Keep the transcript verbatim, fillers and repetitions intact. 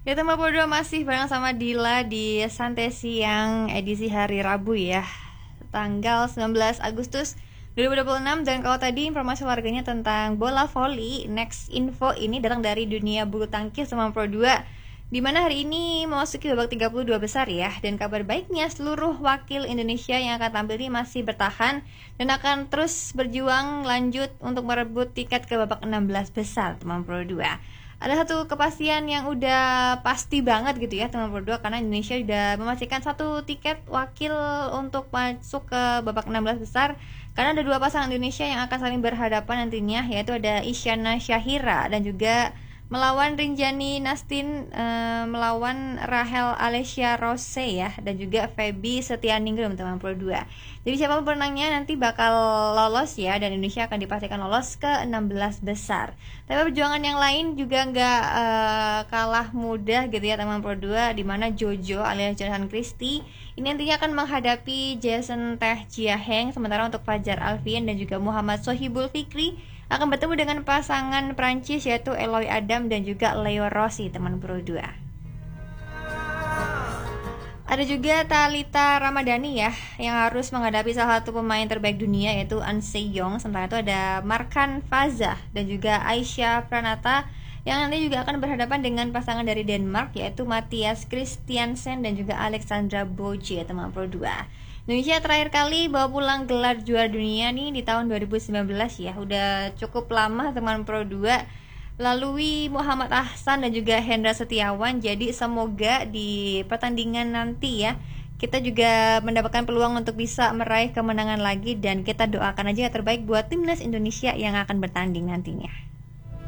Ya teman berdua masih bareng sama Dila di Santai Siang edisi hari Rabu ya, tanggal sembilan belas Agustus dua ribu dua puluh enam. Dan kalau tadi informasi warganya tentang bola voli, next info ini datang dari dunia bulu tangkis teman Pro dua, di mana hari ini memasuki babak tiga puluh dua besar ya. Dan kabar baiknya seluruh wakil Indonesia yang akan tampil ini masih bertahan dan akan terus berjuang lanjut untuk merebut tiket ke babak enam belas besar teman Pro dua. Ada satu kepastian yang udah pasti banget gitu ya teman berdua, karena Indonesia udah memastikan satu tiket wakil untuk masuk ke babak enam belas besar, karena ada dua pasangan Indonesia yang akan saling berhadapan nantinya, yaitu ada Isyana Syahira dan juga melawan Rinjani Nastin e, melawan Rahel Alessia Rose ya, dan juga Feby Setianingrum teman Pro dua. Jadi siapapun pemenangnya nanti bakal lolos ya, dan Indonesia akan dipastikan lolos ke enam belas besar. Tapi perjuangan yang lain juga nggak e, kalah mudah gitu ya teman Pro dua, di mana Jojo alias Jonathan Christie ini nantinya akan menghadapi Jason Teh Jiaheng, sementara untuk Fajar Alfian dan juga Muhammad Sohibul Fikri akan bertemu dengan pasangan Prancis yaitu Eloy Adam dan juga Leo Rossi teman Pro dua. Ada juga Thalita Ramadhani ya, yang harus menghadapi salah satu pemain terbaik dunia yaitu An Se-young. Sementara itu ada Markan Fazah dan juga Aisyah Pranata yang nanti juga akan berhadapan dengan pasangan dari Denmark yaitu Mathias Christiansen dan juga Alexandra Boje teman Pro dua. Indonesia terakhir kali bawa pulang gelar juara dunia nih di tahun dua ribu sembilan belas ya. Udah cukup lama teman Pro dua, lalui Muhammad Ahsan dan juga Hendra Setiawan. Jadi semoga di pertandingan nanti ya kita juga mendapatkan peluang untuk bisa meraih kemenangan lagi, dan kita doakan aja yang terbaik buat timnas Indonesia yang akan bertanding nantinya.